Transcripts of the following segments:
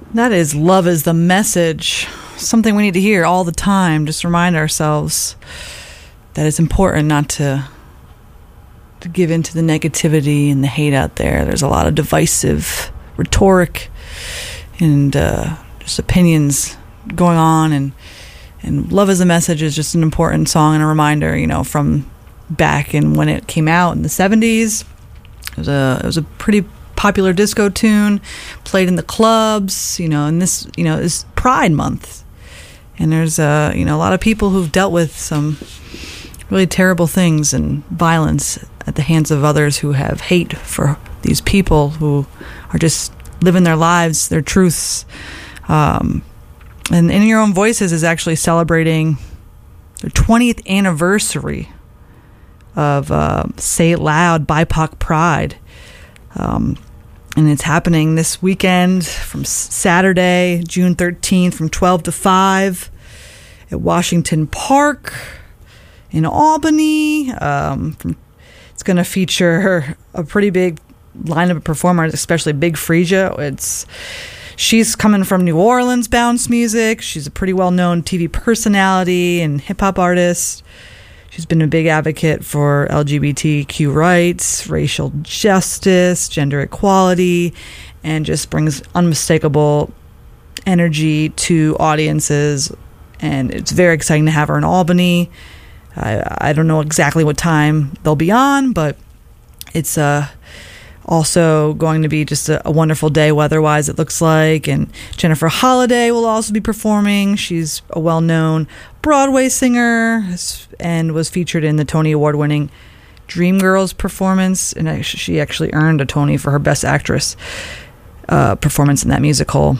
That is Love is the Message. Something we need to hear all the time. Just remind ourselves that it's important not to give into the negativity and the hate out there. There's a lot of divisive rhetoric and just opinions going on, and Love is the Message is just an important song and a reminder, from back in when it came out in the 70s. It was a pretty popular disco tune, played in the clubs, and this, is Pride Month. And there's, a lot of people who've dealt with some really terrible things and violence at the hands of others who have hate for these people who are just living their lives, their truths. And In Your Own Voices is actually celebrating the 20th anniversary of Say It Loud BIPOC Pride. And it's happening this weekend from Saturday, June 13th, from 12 to 5 at Washington Park in Albany. It's going to feature a pretty big lineup of performers, especially Big Freesia. She's coming from New Orleans bounce music. She's a pretty well-known TV personality and hip-hop artist. She's been a big advocate for LGBTQ rights, racial justice, gender equality, and just brings unmistakable energy to audiences. And it's very exciting to have her in Albany. I don't know exactly what time they'll be on, but it's also going to be just a wonderful day weather-wise, it looks like. And Jennifer Holliday will also be performing. She's a well-known Broadway singer and was featured in the Tony Award-winning Dreamgirls performance. And she actually earned a Tony for her Best Actress performance in that musical.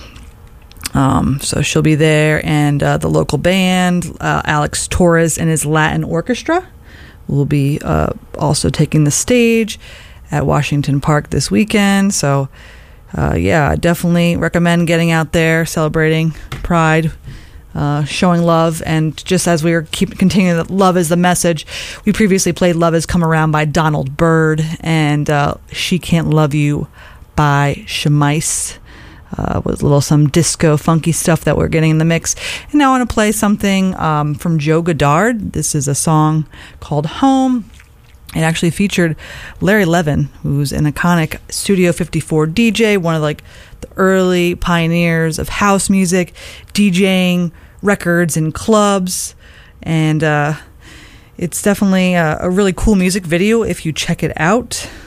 So she'll be there. And the local band, Alex Torres and his Latin Orchestra, will be also taking the stage at Washington Park this weekend. So, I definitely recommend getting out there, celebrating Pride, showing love. And just as we are continuing that Love is the Message, we previously played Love Has Come Around by Donald Byrd and She Can't Love You by Shamice, with some disco funky stuff that we're getting in the mix. And now I want to play something from Joe Goddard. This is a song called Home. It actually featured Larry Levin, who's an iconic Studio 54 DJ, one of the early pioneers of house music, DJing records in clubs. And it's definitely a really cool music video if you check it out.